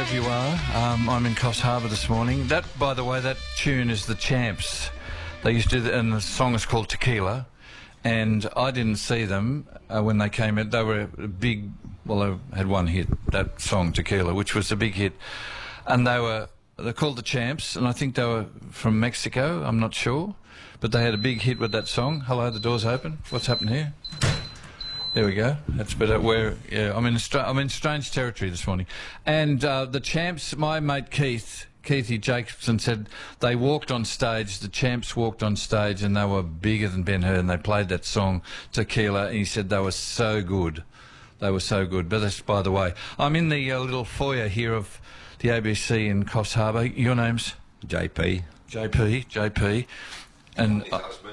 wherever you are. I'm in Coffs Harbour this morning. That, by the way, that tune is The Champs. They used to do that, and the song is called Tequila. And I didn't see them when they came in. They were a big, well, they had one hit, that song Tequila, which was a big hit. And they're called The Champs, and I think they were from Mexico, I'm not sure. But they had a big hit with that song. Hello, the door's open. What's happened here? There we go. That's better. I'm in strange territory this morning. And The Champs, my mate Keithy Jacobson said they walked on stage, the Champs walked on stage, and they were bigger than Ben Hur, and they played that song Tequila, and he said they were so good. They were so good. But that's by the way. I'm in the little foyer here of the ABC in Coffs Harbour. Your name's? JP. JP. And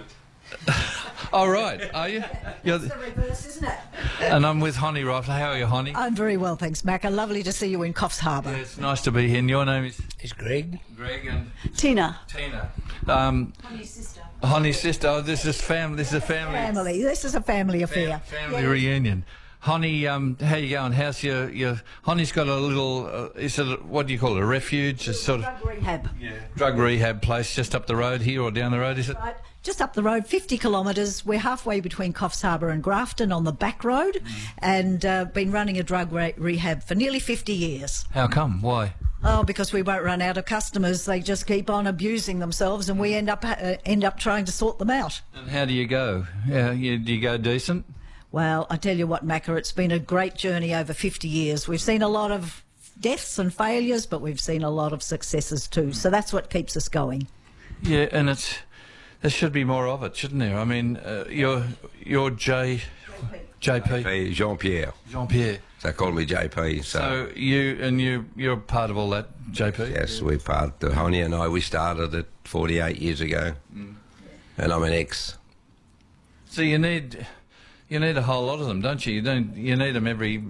oh, right. Are you? It's the reverse, isn't it? And I'm with Honey Rifle. How are you, Honey? I'm very well, thanks, Macca. Lovely to see you in Coffs Harbour. Yeah, it's nice to be here. And your name is? It's Greg. Greg and Tina. Honey's sister. Honey's sister. Oh, this is family. This is a family. This is a family affair. Family reunion. Honey, how you going? How's your Honey's got a little, is it, what do you call it, a refuge? A sort of drug rehab. Yeah. Drug rehab place just up the road here or down the road, is it? Right. Just up the road, 50 kilometres. We're halfway between Coffs Harbour and Grafton on the back road, and been running a drug rehab for nearly 50 years. How come? Why? Oh, because we won't run out of customers. They just keep on abusing themselves, and we end up trying to sort them out. And how do you go? Do you go decent? Well, I tell you what, Macca, it's been a great journey over 50 years. We've seen a lot of deaths and failures, but we've seen a lot of successes too. So that's what keeps us going. Yeah, and there should be more of it, shouldn't there? I mean, you're JP. Jean-Pierre. Jean-Pierre. They call me JP. So you're part of all that, JP? Yes, we're part. Honey and I, we started it 48 years ago, and I'm an ex. So you need a whole lot of them, don't you? You need them every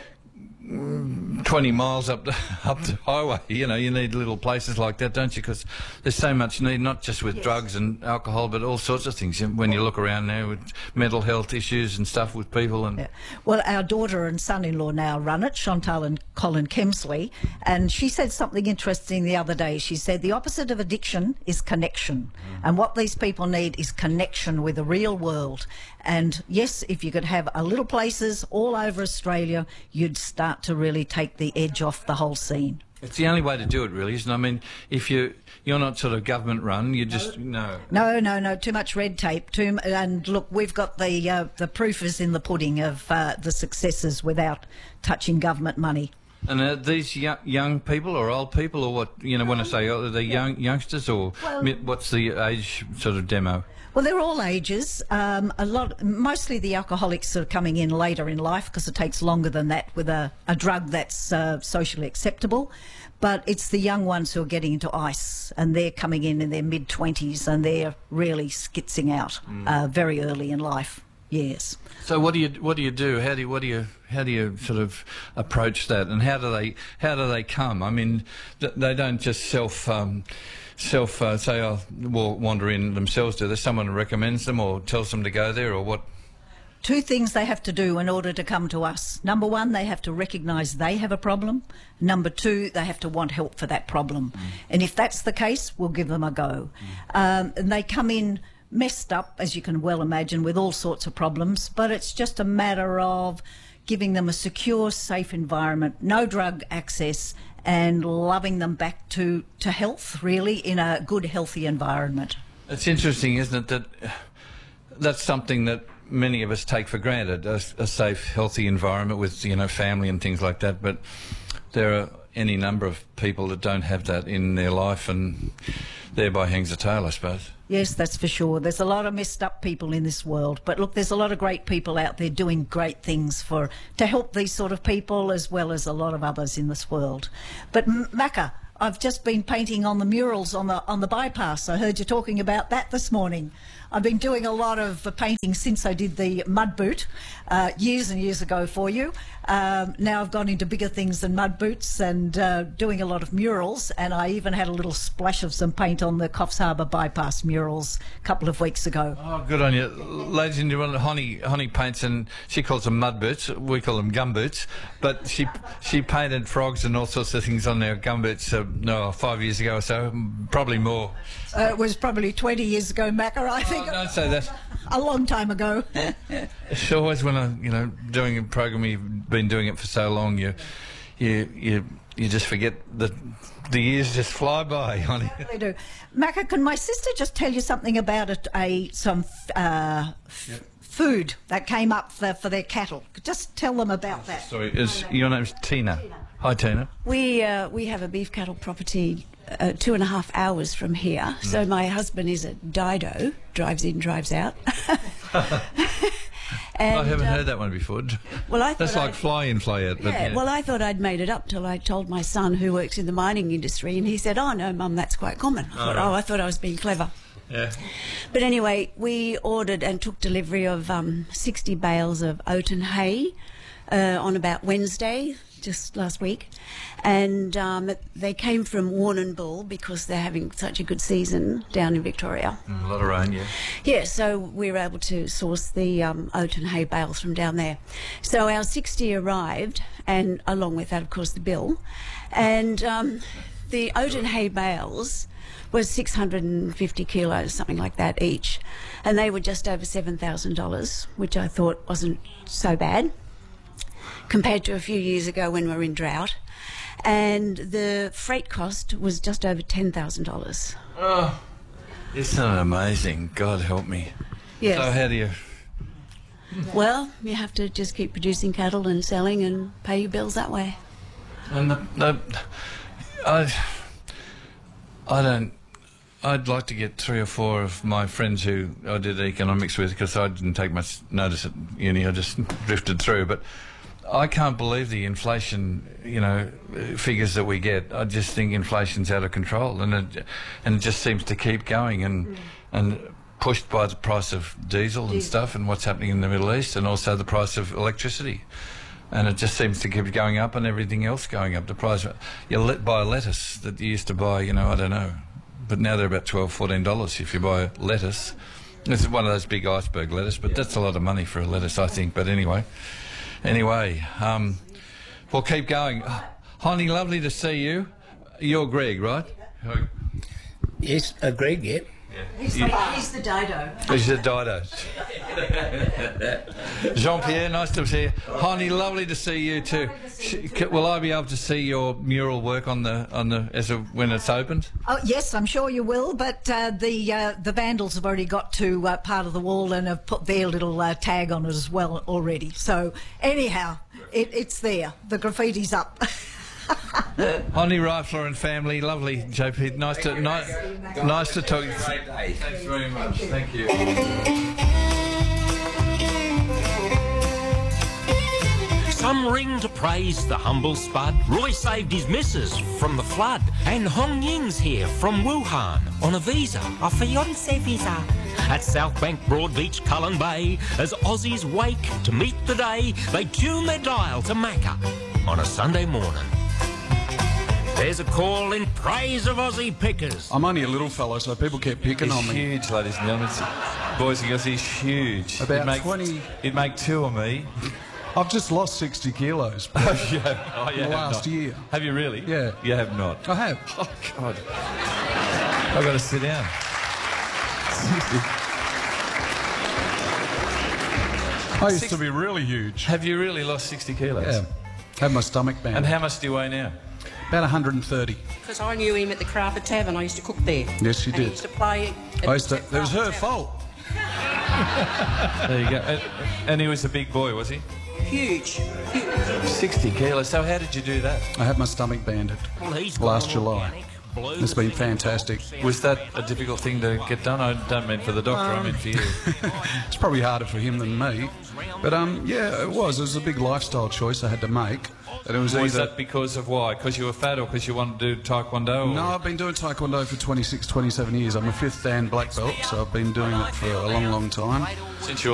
20 miles up the highway. You need little places like that, don't you? Because there's so much need, not just with drugs and alcohol, but all sorts of things. When you look around now with mental health issues and stuff with people. And well, our daughter and son-in-law now run it, Chantal and Colin Kemsley, and she said something interesting the other day. She said the opposite of addiction is connection, and what these people need is connection with the real world. And yes, if you could have a little places all over Australia, you'd start to really take the edge off the whole scene. It's the only way to do it, really, isn't it? I mean, if you're not sort of government run, you just no. Too much red tape. And look, we've got the proof is in the pudding of the successes without touching government money. And are these young people or old people, or what? When I say they're youngsters, or what's the age sort of demo? Well, they're all ages. Mostly the alcoholics are coming in later in life because it takes longer than that with a drug that's socially acceptable. But it's the young ones who are getting into ice, and they're coming in their mid-20s, and they're really skitzing out very early in life. Yes. So what do you do? How do you sort of approach that, and how do they come? I mean, they don't just wander in themselves, do there? Someone recommends them or tells them to go there, or what? Two things they have to do in order to come to us. Number one, they have to recognise they have a problem. Number two, they have to want help for that problem. And if that's the case, we'll give them a go. And they come in messed up, as you can well imagine, with all sorts of problems, but it's just a matter of giving them a secure, safe environment, no drug access, and loving them back to health, really, in a good, healthy environment. It's interesting, isn't it, that's something that many of us take for granted, a safe, healthy environment with, family and things like that, but there are any number of people that don't have that in their life, and thereby hangs a tale, I suppose. Yes, that's for sure. There's a lot of messed up people in this world, but look, there's a lot of great people out there doing great things to help these sort of people, as well as a lot of others in this world. But Macca, I've just been painting on the murals on the bypass. I heard you talking about that this morning. I've been doing a lot of painting since I did the mud boot years and years ago for you. Now I've gone into bigger things than mud boots and doing a lot of murals, and I even had a little splash of some paint on the Coffs Harbour bypass murals a couple of weeks ago. Oh, good on you. Ladies and gentlemen, Honey paints, and she calls them mud boots. We call them gum boots. But she painted frogs and all sorts of things on their gum boots 5 years ago or so, probably more. It was probably 20 years ago, Macca, I think. Oh, don't say that. A long time ago. It's always when doing a program, you've been doing it for so long, you just forget that the years just fly by, honey. They really do. Macca, can my sister just tell you something about some food that came up for their cattle? Just tell them about that. Sorry, your name's Tina. Hi, Tina. We have a beef cattle property 2.5 hours from here. So my husband is at Dido, drives in, drives out. And, I haven't heard that one before. Well, that's like fly in, fly out. But yeah, well, I thought I'd made it up till I told my son, who works in the mining industry, and he said, "Oh no, Mum, that's quite common." I thought I was being clever. Yeah. But anyway, we ordered and took delivery of 60 bales of oaten hay on about Wednesday, just last week, and they came from Warrnambool because they're having such a good season down in Victoria. A lot of rain, yeah. Yeah, so we were able to source the oaten hay bales from down there. So our 60 arrived, and along with that, of course, the bill, and the oaten hay bales was 650 kilos, something like that each, and they were just over $7,000, which I thought wasn't so bad compared to a few years ago when we were in drought. And the freight cost was just over $10,000. Oh, isn't it amazing? God help me. Yes. So how do you... Well, you have to just keep producing cattle and selling and pay your bills that way. And I'd like to get 3 or 4 of my friends who I did economics with, because I didn't take much notice at uni, I just drifted through, but I can't believe the inflation, figures that we get. I just think inflation's out of control, and it just seems to keep going, and pushed by the price of diesel and stuff, and what's happening in the Middle East, and also the price of electricity. And it just seems to keep going up, and everything else going up. The price, you buy lettuce that you used to buy, I don't know, but now they're about $12, $14 if you buy lettuce. It's one of those big iceberg lettuce, but that's a lot of money for a lettuce, I think. But anyway, we'll keep going. Honey, lovely to see you. You're Greg, right? Yes, Greg, yeah. He's the Dido. He's the Dido. Jean-Pierre, nice to see you. Honey, lovely to see you too. Will I be able to see your mural work when it's opened? Oh yes, I'm sure you will. But the vandals have already got to part of the wall and have put their little tag on it as well already. So anyhow, it's there. The graffiti's up. Honey Rifler and family, lovely, JP. Nice to talk. Great day. Thanks very much. Thank you. Some ring to praise the humble spud. Roy saved his missus from the flood. And Hong Ying's here from Wuhan on a visa, a fiancé visa. At South Bank, Broadbeach, Cullen Bay, as Aussies wake to meet the day, they tune their dial to Macca on a Sunday morning. There's a call in praise of Aussie pickers. I'm only a little fellow, so people keep picking on He's me. huge, ladies and gentlemen. Boys and girls, he's huge. About 20... He'd make 2 of me. I've just lost 60 kilos Oh, you have, in the last year. Have you really? Yeah. You have not. I have. Oh, God. I've got to sit down. I used to be really huge. Have you really lost 60 kilos? Yeah. Had my stomach And band. how much do you weigh now? About 130. Because I knew him at the Crawford Tavern. I used to cook there. Yes, you And he did. used to play. It was her fault. There you go. And he was a big boy, was he? Huge. 60 kilos. So how did you do that? I had my stomach banded Well, he's last gone July. organic. It's been fantastic. Was that a difficult thing to get done? I don't mean for the doctor, I mean for you. It's probably harder for him than me. But yeah, it was. It was a big lifestyle choice I had to make. And it was Was either... that because of why? Because you were fat or because you wanted to do Taekwondo? Or? No, I've been doing Taekwondo for 26, 27 years. I'm a 5th Dan black belt, so I've been doing it for a long, long time. Since you